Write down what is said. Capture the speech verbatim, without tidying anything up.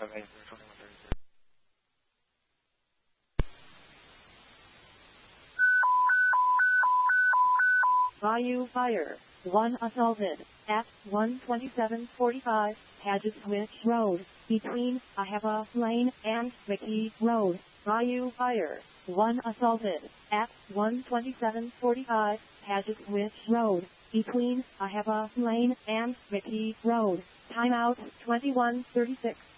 Bayou Fire. one assaulted. At one twenty-seven forty-five, Paget Switch Road, between Ahava Lane and McKee Road. Bayou Fire. one assaulted. At one twenty-seven forty-five, Paget Switch Road, between Ahava Lane and McKee Road. Timeout twenty-one thirty-six.